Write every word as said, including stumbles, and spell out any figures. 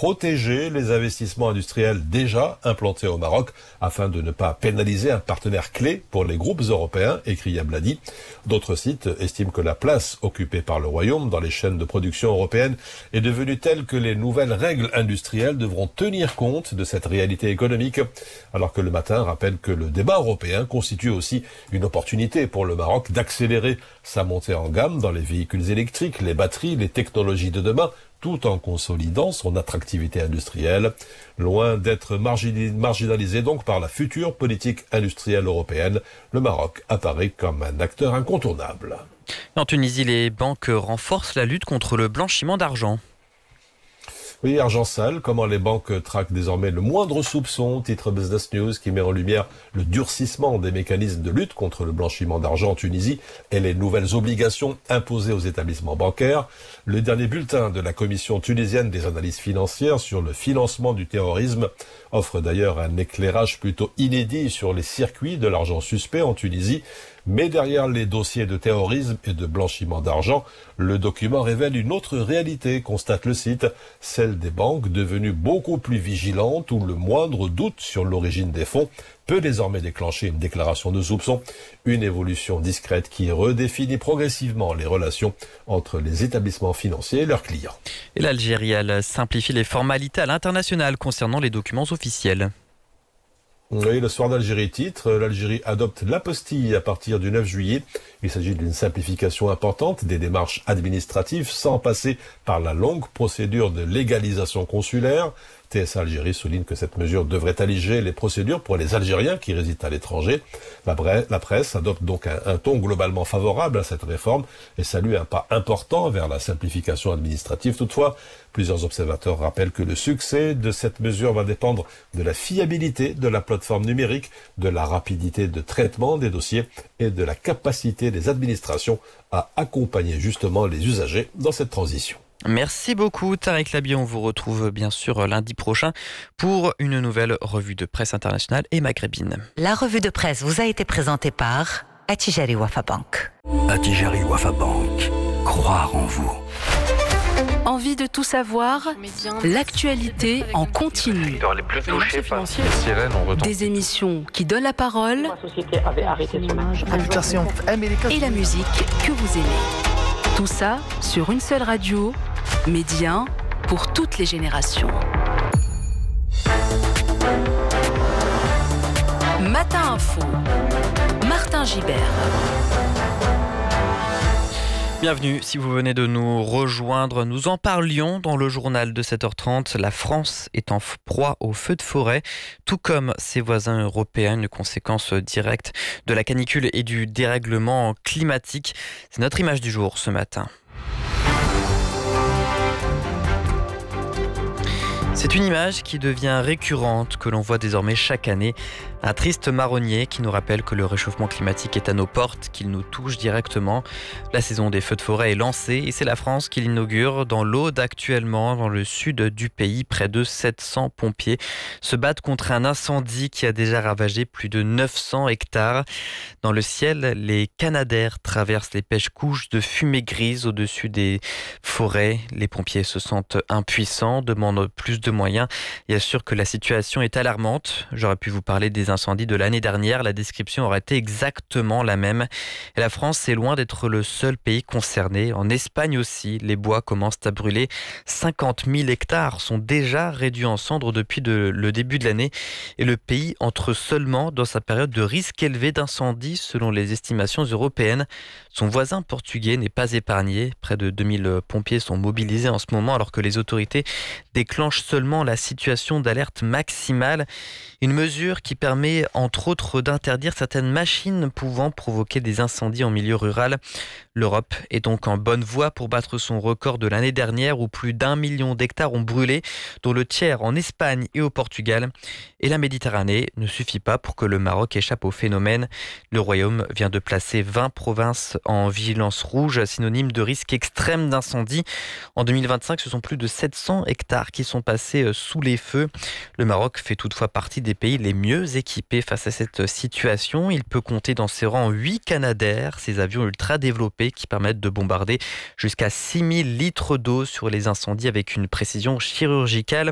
protéger les investissements industriels déjà implantés au Maroc afin de ne pas pénaliser un partenaire clé pour les groupes européens, écrit Yabladi. D'autres sites estiment que la place occupée par le Royaume dans les chaînes de production européennes est devenue telle que les nouvelles règles industrielles devront tenir compte de cette réalité économique, alors que le Matin rappelle que le débat européen constitue aussi une opportunité pour le Maroc d'accélérer sa montée en gamme dans les véhicules électriques, les batteries, les technologies de demain, tout en consolidant son attractivité industrielle, loin d'être marginalisé donc par la future politique industrielle européenne. Le Maroc apparaît comme un acteur incontournable. En Tunisie, les banques renforcent la lutte contre le blanchiment d'argent. Oui, argent sale, comment les banques traquent désormais le moindre soupçon, titre Business News qui met en lumière le durcissement des mécanismes de lutte contre le blanchiment d'argent en Tunisie et les nouvelles obligations imposées aux établissements bancaires. Le dernier bulletin de la Commission tunisienne des analyses financières sur le financement du terrorisme offre d'ailleurs un éclairage plutôt inédit sur les circuits de l'argent suspect en Tunisie. Mais derrière les dossiers de terrorisme et de blanchiment d'argent, le document révèle une autre réalité, constate le site, celle des banques devenues beaucoup plus vigilantes où le moindre doute sur l'origine des fonds peut désormais déclencher une déclaration de soupçon, une évolution discrète qui redéfinit progressivement les relations entre les établissements financiers et leurs clients. Et l'Algérie, elle simplifie les formalités à l'international concernant les documents officiels. Oui, le soir d'Algérie titre, l'Algérie adopte l'apostille à partir du neuf juillet. Il s'agit d'une simplification importante des démarches administratives sans passer par la longue procédure de légalisation consulaire. T S A Algérie souligne que cette mesure devrait alléger les procédures pour les Algériens qui résident à l'étranger. La, la presse adopte donc un, un ton globalement favorable à cette réforme et salue un pas important vers la simplification administrative. Toutefois, plusieurs observateurs rappellent que le succès de cette mesure va dépendre de la fiabilité de la plateforme numérique, de la rapidité de traitement des dossiers et de la capacité des administrations à accompagner justement les usagers dans cette transition. Merci beaucoup Tarek Labi, on vous retrouve bien sûr lundi prochain pour une nouvelle revue de presse internationale et maghrébine. La revue de presse vous a été présentée par Attijari Wafa Bank. Attijari Wafa Bank, croire en vous. Envie de tout savoir? L'actualité en continu. Dans les plus touchés par les sirènes, on retend. Des émissions qui donnent la parole. La société avait arrêté son image. Et la musique que vous aimez. Tout ça sur une seule radio, Média pour toutes les générations. Matin Info, Martin Gibert. Bienvenue, si vous venez de nous rejoindre, nous en parlions dans le journal de sept heures trente. La France est en proie aux feux de forêt, tout comme ses voisins européens, une conséquence directe de la canicule et du dérèglement climatique. C'est notre image du jour ce matin. C'est une image qui devient récurrente, que l'on voit désormais chaque année. Un triste marronnier qui nous rappelle que le réchauffement climatique est à nos portes, qu'il nous touche directement. La saison des feux de forêt est lancée et c'est la France qui l'inaugure. Dans l'Aude actuellement, dans le sud du pays, près de sept cents pompiers se battent contre un incendie qui a déjà ravagé plus de neuf cents hectares. Dans le ciel, les canadaires traversent les pêche-couches de fumée grise au-dessus des forêts. Les pompiers se sentent impuissants, demandent plus de moyens et assurent que la situation est alarmante. J'aurais pu vous parler des incendies de l'année dernière, la description aurait été exactement la même. Et la France est loin d'être le seul pays concerné. En Espagne aussi, les bois commencent à brûler. cinquante mille hectares sont déjà réduits en cendres depuis de, le début de l'année. Et le pays entre seulement dans sa période de risque élevé d'incendie selon les estimations européennes. Son voisin portugais n'est pas épargné. Près de deux mille pompiers sont mobilisés en ce moment alors que les autorités déclenchent seulement la situation d'alerte maximale. Une mesure qui permet entre autres d'interdire certaines machines pouvant provoquer des incendies en milieu rural. L'Europe est donc en bonne voie pour battre son record de l'année dernière où plus d'un million d'hectares ont brûlé, dont le tiers en Espagne et au Portugal. Et la Méditerranée ne suffit pas pour que le Maroc échappe au phénomène. Le Royaume vient de placer vingt provinces en vigilance rouge, synonyme de risque extrême d'incendie. En deux mille vingt-cinq, ce sont plus de sept cents hectares qui sont passés sous les feux. Le Maroc fait toutefois partie des pays les mieux équipés face à cette situation. Il peut compter dans ses rangs huit Canadair, ces avions ultra développés qui permettent de bombarder jusqu'à six mille litres d'eau sur les incendies avec une précision chirurgicale.